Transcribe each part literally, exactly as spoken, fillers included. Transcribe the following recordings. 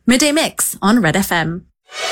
Midday Mix on Red F M.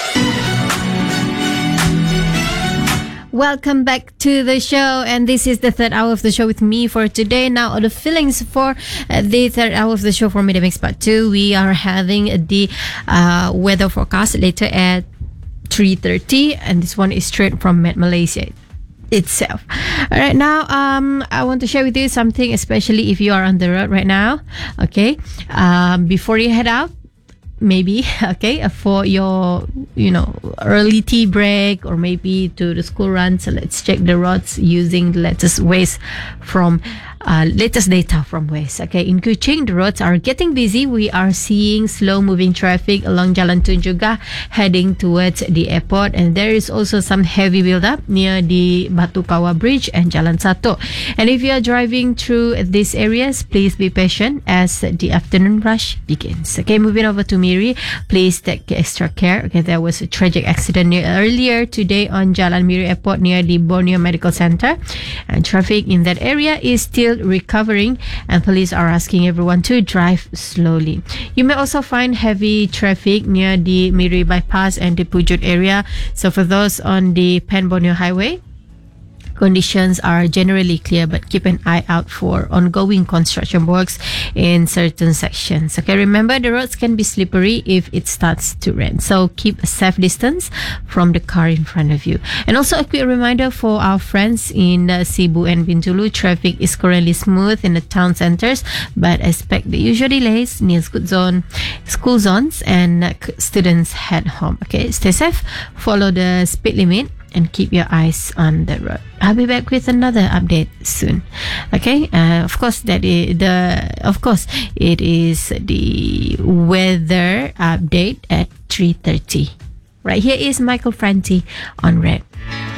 Welcome back to the show, and this is the third hour of the show with me for today. Now, the feelings for uh, the third hour of the show for Midday Mix Part two. We are having the uh, weather forecast later at three thirty, and this one is straight from Met Malaysia itself. All right, now um I want to share with you something, especially if you are on the road right now. Okay, um before you head out, maybe okay, for your you know early tea break, or maybe to the school run. So let's check the roads using the latest Waze from uh, latest data from Waze. Okay, in Kuching, the roads are getting busy. We are seeing slow moving traffic along Jalan Tun Juga heading towards the airport, and there is also some heavy build up near the Batu Kawah Bridge and Jalan Sato. And if you are driving through these areas, please be patient as the afternoon rush begins. Okay, moving over to Miri, please take extra care. Okay, there was a tragic accident near, earlier today on Jalan Miri Airport near the Borneo Medical Center, and traffic in that area is still recovering, and police are asking everyone to drive slowly. You may also find heavy traffic near the Miri bypass and the Pujut area. So for those on the Pan Borneo Highway, conditions are generally clear, but keep an eye out for ongoing construction works in certain sections. Okay, remember the roads can be slippery if it starts to rain, so keep a safe distance from the car in front of you. And also a quick reminder for our friends in uh, Cebu and Bintulu, traffic is currently smooth in the town centers, but expect the usual delays near school zone, school zones, and uh, students head home. Okay, stay safe, follow the speed limit, and keep your eyes on the road. I'll be back with another update soon. Okay, uh, of course that is the of course it is the weather update at three thirty. Right, here is Michael Franti on Red.